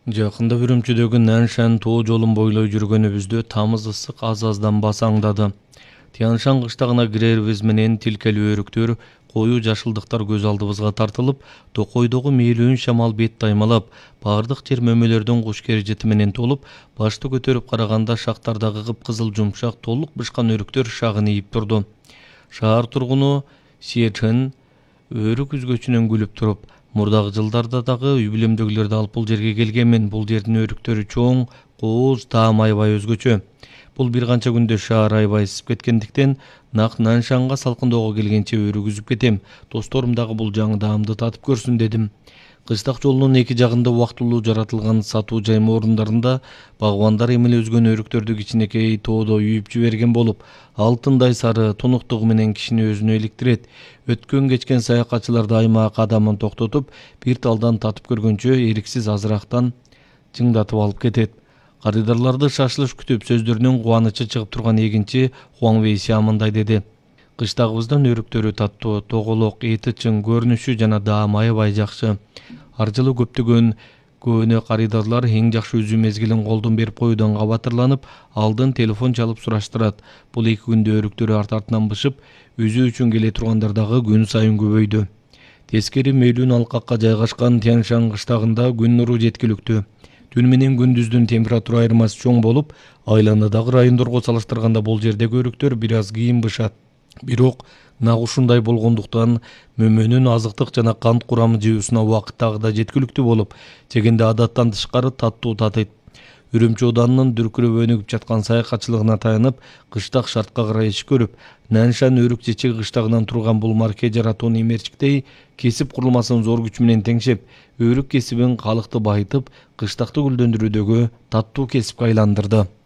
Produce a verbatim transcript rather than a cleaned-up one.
Жакында Үрүмчүдөгү Наншан тоо жолун бойлой жүргөнүбүздө тамыз ысык аз-аздан басаңдады. Тяншан кыштагына кирерибиз менен тилкелүү өрүктөр, коюу жашылдыктар көз алдыбызга тартылып, токойдогу мээлүүн шамал бет таймалап, бардык жер мөмөлөрдөн куш кережети менен толуп, башты көтөрүп караганда шактардагы кыпкызыл жумшак толук бышкан өрүктөр шагын ийип турду. Шаар тургуну Сиечен өрүк үзгөчүнөн күлүп туруп, мурдагы жылдарда дагы үй бүлөмдөгүлөрдү алып бул жерге келгенмин. Бул жердин өрүктөрү чоң, кооз, таам аябай өзгөчө. Бул бир канча күндө шаар аябай ысып кеткендиктен, нак Наншанга салкындоого келгенче өрүк үзүп кетем. Досторум дагы бул жаңы даамды татып көрсүн дедим. Кыштак жолунун эки жагында убактылуу жаратылган сатуу жайма орундарында багбандар эмеле өзгөн өрүктөрдү кичинекей тоодо үйүп жиберген болуп, алтындай сары тунуктугу менен кишини өзүнө иликтирет. Өткөн кечкен саякатчыларды аймак кадамын токтотуп, бир талдан татып көргөнчө эриксиз азырактан чыңдатып алып кетет. Карыдарларды шашылыш күтүп, сөздөрүнүн кубанычы чыгып турган эгинчи Хуаң Вейся мындай деди: кыштагыбыздан өрүктөрү таттуу, тоголок, эти чың, көрүнүшү жана даамы аябай жакшы. Ар жылы көптөгөн көөнө карыдарлар эң жакшы үзүү мезгилин колдон берип коюудан кабатырланып, алдын телефон чалып сураштырат. Бул эки күндө өрүктөр арт артынан бышып, үзүү үчүн келе тургандар дагы күн сайын көбөйдү. Тескери мээлүүн алкакка жайгашкан Тяншан кыштагында күн нуру жеткиликтүү. Түн менен күндүздүн температура айырмасы чоң болуп, айланадагы райондорго салыштырганда бул жердеги өрүктөр бир аз кийин бышат. Бирок нак ушундай болгондуктан мөмөнүн азыктык жана кант курамы жыюусуна убакыт дагы да жеткиликтүү болуп, жегенде адаттан тышкары таттуу татыйт. Үрүмчү Оданынын дүркүрөп өнүгүп жаткан саякатчылыгына таянып, кыштак шартка карай иш көрүп, Наншан өрүк чечеги кыштагынан турган бул марке жаратууну эмерчиктей кесип курулмасын зор күч менен теңшеп, өрүк кесибин калыкты байытып, кыштакты гүлдөндүрүүдөгү таттуу кесипке айландырды.